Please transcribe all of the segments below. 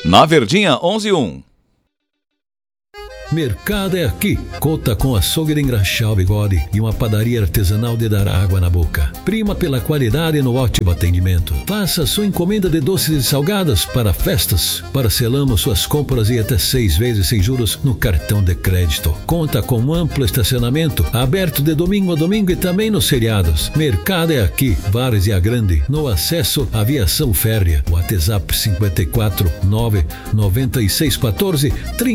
Na Verdinha 11.1. Mercado é aqui. Conta com açougue de engraxar o bigode e uma padaria artesanal de dar água na boca. Prima pela qualidade no ótimo atendimento. Faça sua encomenda de doces e salgadas para festas. Parcelamos suas compras e até 6 vezes sem juros no cartão de crédito. Conta com um amplo estacionamento, aberto de domingo a domingo e também nos feriados. Mercado é aqui. Várzea Grande, no acesso à Aviação Férrea. WhatsApp 54 9 9614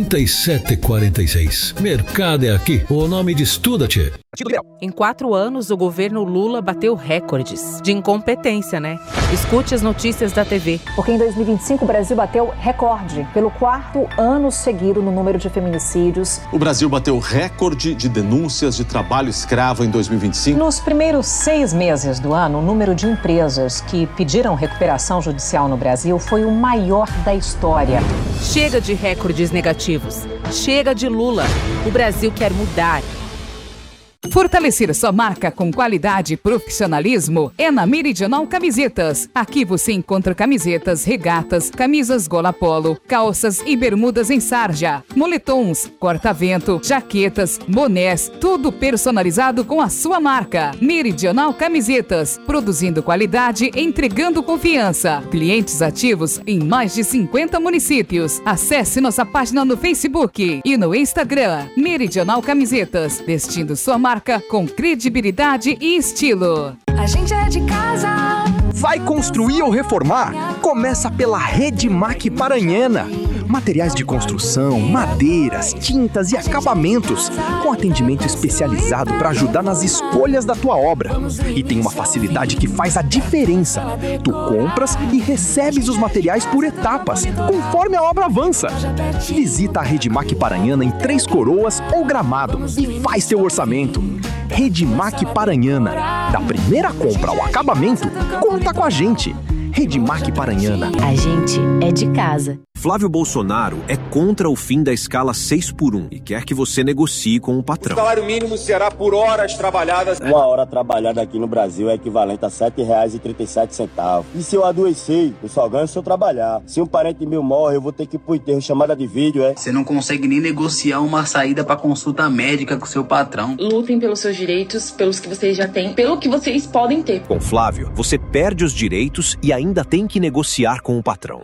3746. Mercado é aqui. O nome diz tudo, tchê. Em 4 anos, o governo Lula bateu recordes de incompetência, né? Escute as notícias da TV. Porque em 2025 o Brasil bateu recorde pelo 4º ano seguido no número de feminicídios. O Brasil bateu recorde de denúncias de trabalho escravo em 2025. Nos primeiros 6 meses do ano, o número de empresas que pediram recuperação judicial no Brasil foi o maior da história. Chega de recordes negativos. Chega de Lula. O Brasil quer mudar. Fortalecer sua marca com qualidade e profissionalismo é na Meridional Camisetas. Aqui você encontra camisetas, regatas, camisas gola polo, calças e bermudas em sarja, moletons, corta-vento, jaquetas, bonés, tudo personalizado com a sua marca. Meridional Camisetas, produzindo qualidade, entregando confiança. Clientes ativos em mais de 50 municípios. Acesse nossa página no Facebook e no Instagram. Meridional Camisetas, vestindo sua marca com credibilidade e estilo. A gente é de casa. Vai construir ou reformar? Começa pela Redmac Paranhana. Materiais de construção, madeiras, tintas e acabamentos, com atendimento especializado para ajudar nas escolhas da tua obra. E tem uma facilidade que faz a diferença. Tu compras e recebes os materiais por etapas, conforme a obra avança. Visita a Redmac Paranhana em Três Coroas ou Gramado e faz teu orçamento. Redmac Paranhana. Da primeira compra ao acabamento, conta com a gente. Redmac Paranhana. A gente é de casa. Flávio Bolsonaro é contra o fim da escala 6x1 e quer que você negocie com o patrão. O salário mínimo será por horas trabalhadas. Uma hora trabalhada aqui no Brasil é equivalente a R$ 7,37. E se eu adoecer, eu só ganho se eu trabalhar. Se um parente meu morre, eu vou ter que ir pro enterro, chamada de vídeo, é? Você não consegue nem negociar uma saída pra consulta médica com seu patrão. Lutem pelos seus direitos, pelos que vocês já têm, pelo que vocês podem ter. Com Flávio, você perde os direitos e ainda tem que negociar com o patrão.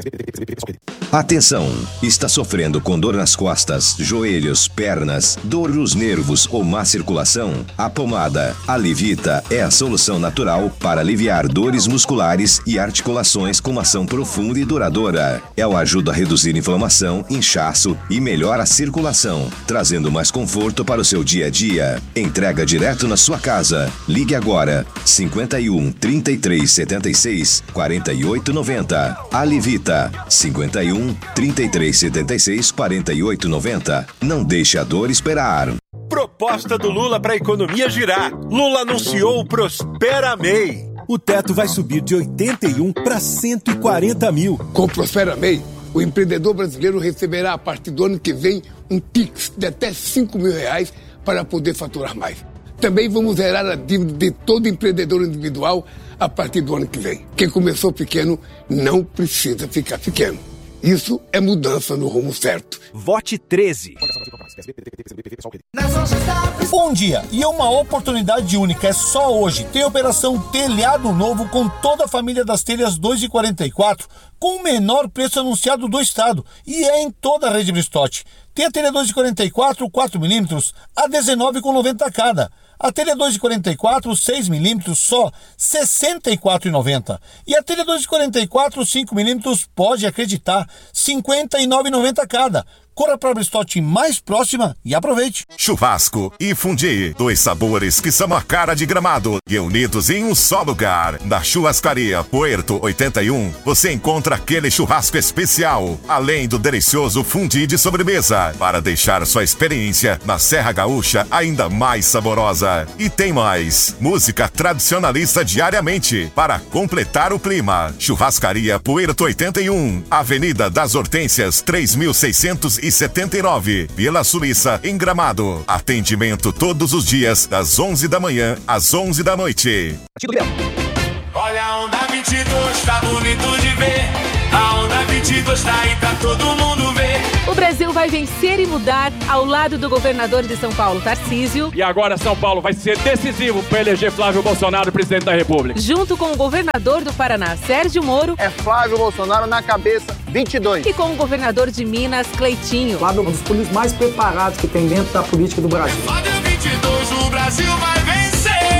Atenção! Está sofrendo com dor nas costas, joelhos, pernas, dor nos nervos ou má circulação? A pomada Alivita é a solução natural para aliviar dores musculares e articulações com uma ação profunda e duradoura. Ela ajuda a reduzir inflamação, inchaço e melhora a circulação, trazendo mais conforto para o seu dia a dia. Entrega direto na sua casa. Ligue agora 51 33 76 48 90. Alivita 51 33 76 48 90. Não deixe a dor esperar. Proposta do Lula para a economia girar. Lula anunciou o Prospera MEI. O teto vai subir de 81 para 140 mil. Com o Prospera MEI, o empreendedor brasileiro receberá a partir do ano que vem um Pix de até R$5 mil para poder faturar mais. Também vamos zerar a dívida de todo empreendedor individual a partir do ano que vem. Quem começou pequeno não precisa ficar pequeno. Isso é mudança no rumo certo. Vote 13. Um dia e uma oportunidade única. É só hoje. Tem operação Telhado Novo com toda a família das telhas 2,44 com o menor preço anunciado do estado. E é em toda a rede Bristotti. Tem a telha 2,44 4mm a R$ 19,90 cada. A telha 2,44 6mm só R$ 64,90. E a telha 2,44 5mm, pode acreditar, R$ 59,90 cada. Corra para a Bristotti mais próxima e aproveite. Churrasco e fundi, 2 sabores que são a cara de Gramado e unidos em um só lugar. Na Churrascaria Puerto 81, você encontra aquele churrasco especial, além do delicioso fundi de sobremesa, para deixar sua experiência na Serra Gaúcha ainda mais saborosa. E tem mais, música tradicionalista diariamente, para completar o clima. Churrascaria Puerto 81, Avenida das Hortênsias 3679, Vila Suíça, em Gramado. Atendimento todos os dias, das 11 da manhã às 11 da noite. Olha a onda 22, tá bonito de ver. A onda 22 tá aí todo mundo ver. O Brasil vai vencer e mudar ao lado do governador de São Paulo, Tarcísio. E agora São Paulo vai ser decisivo para eleger Flávio Bolsonaro presidente da República. Junto com o governador do Paraná, Sérgio Moro. É Flávio Bolsonaro na cabeça, 22. E com o governador de Minas, Cleitinho. Flávio é um dos políticos mais preparados que tem dentro da política do Brasil. Flávio 22, o Brasil vai vencer.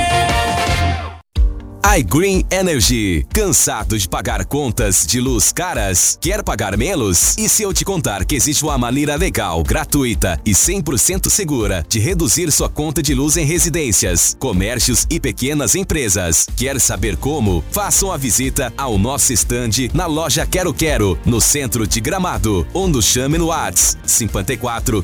iGreen Energy. Cansado de pagar contas de luz caras? Quer pagar menos? E se eu te contar que existe uma maneira legal, gratuita e 100% segura de reduzir sua conta de luz em residências, comércios e pequenas empresas? Quer saber como? Faça uma visita ao nosso estande na loja Quero Quero, no centro de Gramado, ou nos chame no WhatsApp 54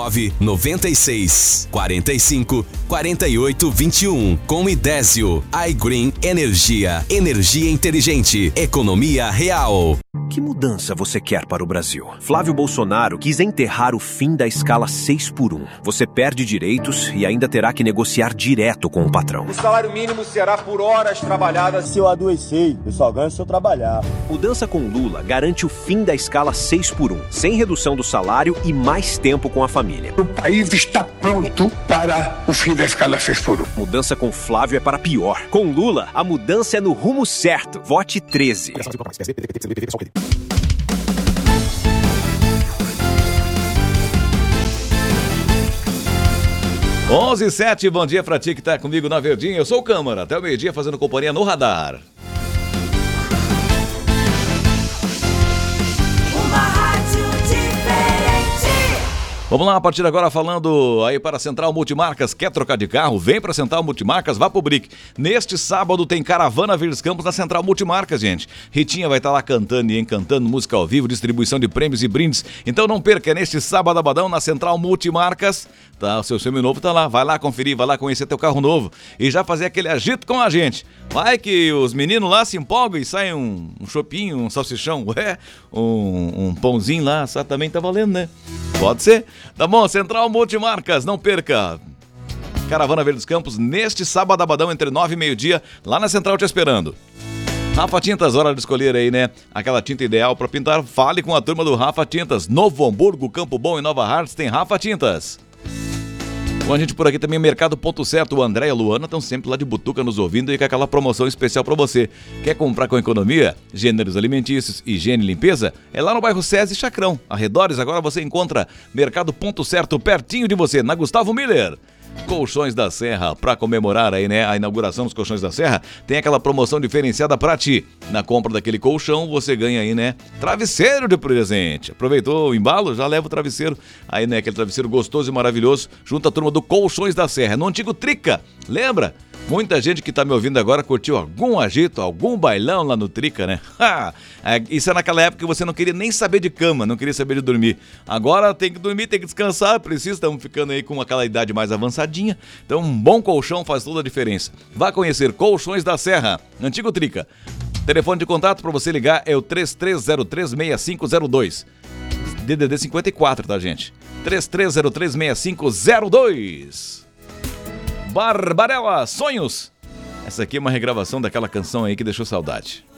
996 45 48 21 com Idésio. iGreen Energia inteligente, economia real. Que mudança você quer para o Brasil? Flávio Bolsonaro quis enterrar o fim da escala 6x1. Você perde direitos e ainda terá que negociar direto com o patrão. O salário mínimo será por horas trabalhadas. Se eu adoecer, eu só ganho se eu trabalhar. Mudança com Lula garante o fim da escala 6x1, sem redução do salário e mais tempo com a família. O país está pronto para o fim da escala 6x1. Mudança com Flávio é para pior. Com Lula, a mudança é no rumo certo. Vote 13. 11h07, bom dia pra ti que tá comigo na Verdinha. Eu sou o Câmara, até o meio-dia fazendo companhia no radar. Uma rádio diferente. Vamos lá, a partir de agora falando aí para a Central Multimarcas. Quer trocar de carro? Vem para a Central Multimarcas, vá pro BRIC. Neste sábado tem Caravana Verdes Campos na Central Multimarcas, gente. Ritinha vai estar lá cantando e encantando, música ao vivo, distribuição de prêmios e brindes. Então não perca, é neste sábado abadão na Central Multimarcas. Tá, o seu seminovo tá lá, vai lá conferir, vai lá conhecer teu carro novo e já fazer aquele agito com a gente. Vai que os meninos lá se empolgam e saem um chopinho, um salsichão, um pãozinho lá, só também tá valendo, né? Pode ser. Tá bom, Central Multimarcas, não perca. Caravana Verdes Campos neste sábado abadão entre 9 e meio-dia, lá na Central te esperando. Rafa Tintas, hora de escolher aí, né? Aquela tinta ideal para pintar. Fale com a turma do Rafa Tintas. Novo Hamburgo, Campo Bom e Nova Hartz tem Rafa Tintas. Com a gente por aqui também, Mercado Ponto Certo. O André e a Luana estão sempre lá de butuca nos ouvindo e com aquela promoção especial para você. Quer comprar com economia? Gêneros alimentícios, higiene e limpeza? É lá no bairro César e Chacrão. Arredores, agora você encontra Mercado Ponto Certo pertinho de você, na Gustavo Miller. Colchões da Serra, para comemorar aí, né, a inauguração dos Colchões da Serra, tem aquela promoção diferenciada para ti. Na compra daquele colchão, você ganha aí, né, travesseiro de presente. Aproveitou o embalo? Já leva o travesseiro. Aí, né, aquele travesseiro gostoso e maravilhoso, junto à turma do Colchões da Serra, no antigo Trica. Lembra? Muita gente que tá me ouvindo agora curtiu algum agito, algum bailão lá no Trica, né? Isso é naquela época que você não queria nem saber de cama, não queria saber de dormir. Agora tem que dormir, tem que descansar, precisa, estamos ficando aí com aquela idade mais avançadinha. Então um bom colchão faz toda a diferença. Vá conhecer Colchões da Serra, antigo Trica. Telefone de contato para você ligar é o 3303-6502. DDD 54, tá, gente? 3303-6502. Barbarella, Sonhos. Essa aqui é uma regravação daquela canção aí que deixou saudade.